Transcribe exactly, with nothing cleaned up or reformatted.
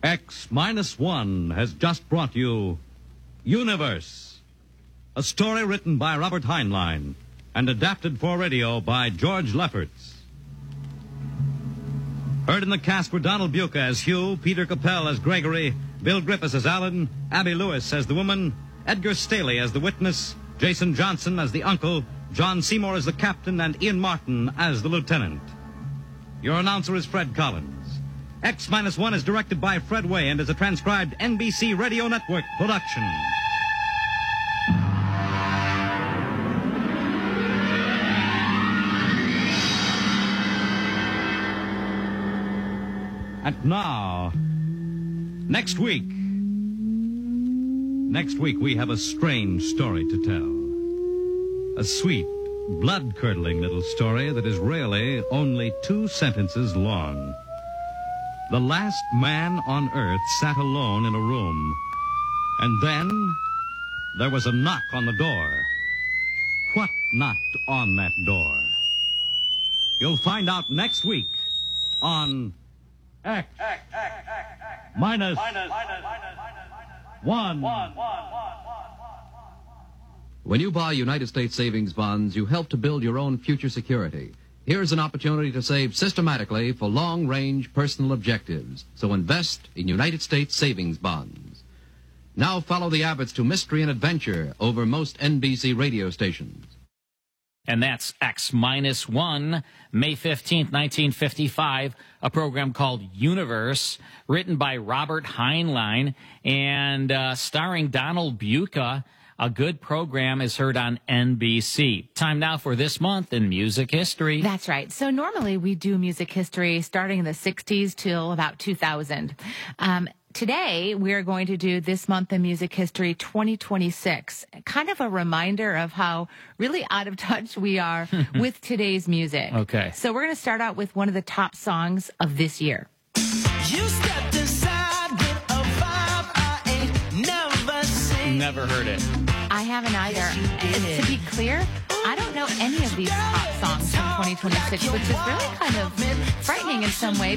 X minus one has just brought you Universe, a story written by Robert Heinlein and adapted for radio by George Lefferts. Heard in the cast were Donald Buca as Hugh, Peter Capell as Gregory, Bill Griffiths as Alan, Abby Lewis as the woman, Edgar Staley as the witness, Jason Johnson as the uncle, John Seymour as the captain, and Ian Martin as the lieutenant. Your announcer is Fred Collins. X minus one is directed by Fred Way and is a transcribed N B C Radio Network production. And now, next week, next week we have a strange story to tell. A sweet, blood-curdling little story that is really only two sentences long. The last man on Earth sat alone in a room, and then there was a knock on the door. What knocked on that door? You'll find out next week on X minus one. When you buy United States savings bonds, you help to build your own future security. Here's an opportunity to save systematically for long-range personal objectives. So invest in United States savings bonds. Now follow the Abbotts to mystery and adventure over most N B C radio stations. And that's X minus one, May fifteenth, nineteen fifty-five, a program called Universe, written by Robert Heinlein and uh, starring Donald Buca. A good program is heard on N B C. Time now for this month in music history. That's right. So normally we do music history starting in the sixties till about two thousand. Um, today we're going to do this month in music history twenty twenty-six. Kind of a reminder of how really out of touch we are with today's music. Okay. So we're going to start out with one of the top songs of this year. You stepped inside with a vibe I ain't never seen. Never heard it. I haven't either. And to be clear, I don't know any of these top songs from twenty twenty-six, which is really kind of frightening in some way.